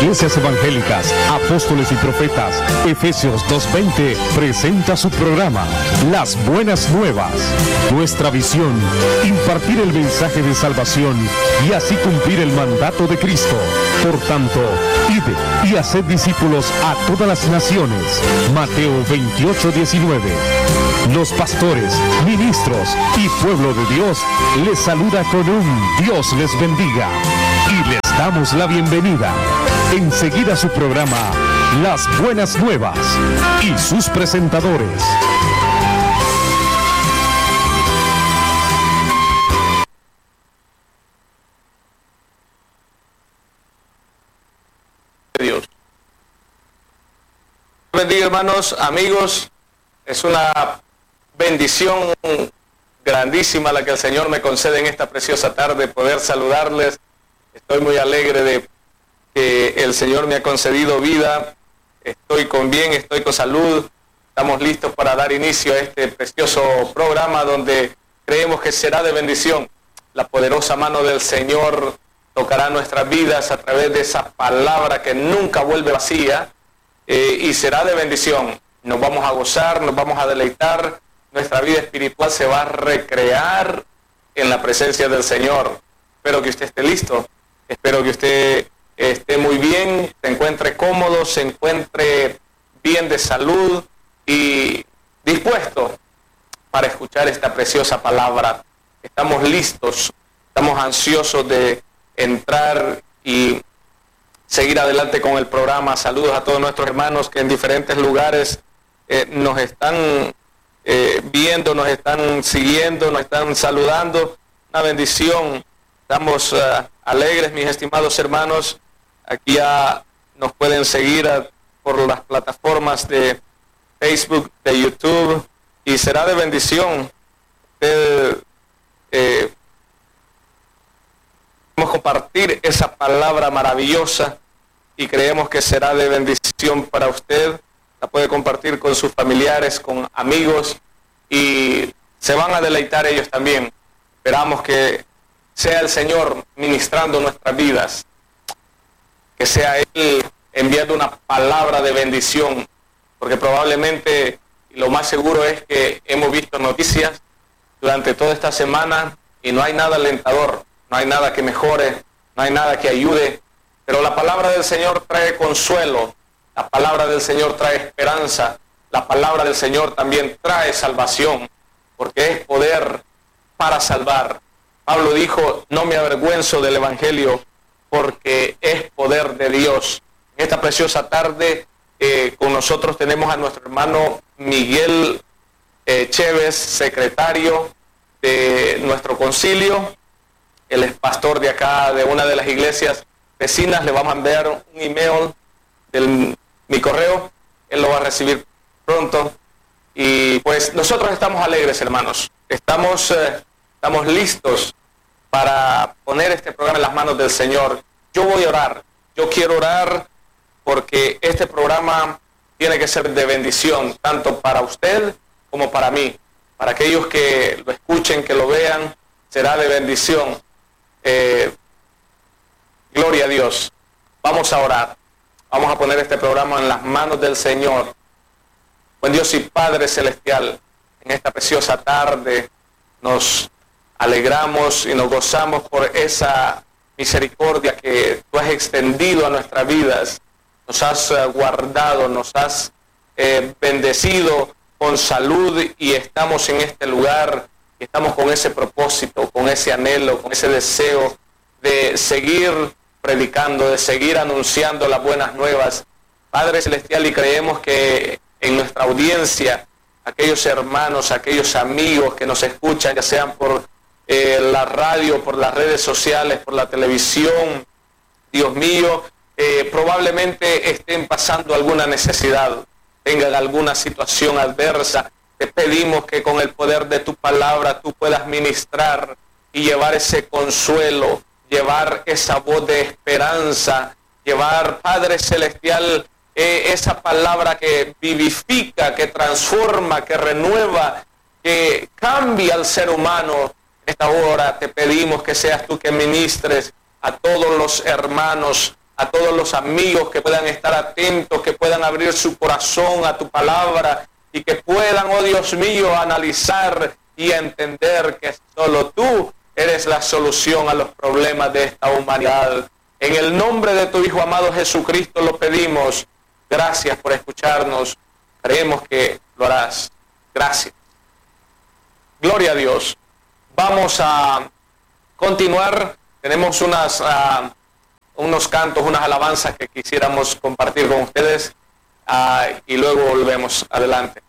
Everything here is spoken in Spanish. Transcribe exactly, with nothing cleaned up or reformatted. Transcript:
Iglesias Evangélicas, Apóstoles y Profetas, Efesios dos veinte, presenta su programa, Las Buenas Nuevas. Nuestra visión, impartir el mensaje de salvación y así cumplir el mandato de Cristo. Por tanto, id y haced discípulos a todas las naciones. Mateo veintiocho diecinueve. Los pastores, ministros y pueblo de Dios les saluda con un Dios les bendiga y les damos la bienvenida. Enseguida su programa, Las Buenas Nuevas y sus presentadores. Dios bendiga, hermanos, amigos. Es una bendición grandísima la que el Señor me concede en esta preciosa tarde, poder saludarles. Estoy muy alegre de que el Señor me ha concedido vida. Estoy con bien, estoy con salud. Estamos listos para dar inicio a este precioso programa donde creemos que será de bendición. La poderosa mano del Señor tocará nuestras vidas a través de esa palabra que nunca vuelve vacía, eh, y será de bendición. Nos vamos a gozar, nos vamos a deleitar, nuestra vida espiritual se va a recrear en la presencia del Señor. Espero que usted esté listo, espero que usted esté muy bien, se encuentre cómodo, se encuentre bien de salud y dispuesto para escuchar esta preciosa palabra. Estamos listos, estamos ansiosos de entrar y seguir adelante con el programa. Saludos a todos nuestros hermanos que en diferentes lugares eh, nos están eh, viendo, nos están siguiendo, nos están saludando. Una bendición. Estamos uh, alegres, mis estimados hermanos. Aquí ya nos pueden seguir a, por las plataformas de Facebook, de YouTube, y será de bendición. Usted, eh, Vamos a compartir esa palabra maravillosa y creemos que será de bendición para usted. La puede compartir con sus familiares, con amigos, y se van a deleitar ellos también. Esperamos que sea el Señor ministrando nuestras vidas, que sea Él enviando una palabra de bendición, porque probablemente, y lo más seguro es que hemos visto noticias durante toda esta semana y no hay nada alentador. No hay nada que mejore, no hay nada que ayude, pero la palabra del Señor trae consuelo, la palabra del Señor trae esperanza, la palabra del Señor también trae salvación, porque es poder para salvar. Pablo dijo, no me avergüenzo del Evangelio, porque es poder de Dios. En esta preciosa tarde eh, con nosotros tenemos a nuestro hermano Miguel eh, Chévez, secretario de nuestro concilio. Él es pastor de acá, de una de las iglesias vecinas. Le vamos a enviar un email de mi correo. Él lo va a recibir pronto. Y pues nosotros estamos alegres, hermanos. Estamos, eh, estamos listos para poner este programa en las manos del Señor. Yo voy a orar. Yo quiero orar porque este programa tiene que ser de bendición, tanto para usted como para mí. Para aquellos que lo escuchen, que lo vean, será de bendición. Eh, gloria a Dios. Vamos a orar. Vamos a poner este programa en las manos del Señor. Buen Dios y Padre Celestial, en esta preciosa tarde nos alegramos y nos gozamos por esa misericordia que tú has extendido a nuestras vidas. Nos has uh, guardado, nos has eh, bendecido con salud y estamos en este lugar. Estamos con ese propósito, con ese anhelo, con ese deseo de seguir predicando, de seguir anunciando las buenas nuevas. Padre Celestial, y creemos que en nuestra audiencia, aquellos hermanos, aquellos amigos que nos escuchan, ya sean por eh, la radio, por las redes sociales, por la televisión, Dios mío, eh, probablemente estén pasando alguna necesidad, tengan alguna situación adversa. Te pedimos que con el poder de tu palabra tú puedas ministrar y llevar ese consuelo, llevar esa voz de esperanza, llevar, Padre Celestial, eh, esa palabra que vivifica, que transforma, que renueva, que cambia al ser humano. Esta hora te pedimos que seas tú que ministres a todos los hermanos, a todos los amigos que puedan estar atentos, que puedan abrir su corazón a tu palabra y que puedan, oh Dios mío, analizar y entender que solo tú eres la solución a los problemas de esta humanidad. En el nombre de tu Hijo amado Jesucristo lo pedimos. Gracias por escucharnos. Creemos que lo harás. Gracias. Gloria a Dios. Vamos a continuar. Tenemos unas, uh, unos cantos, unas alabanzas que quisiéramos compartir con ustedes uh, y luego volvemos. Adelante.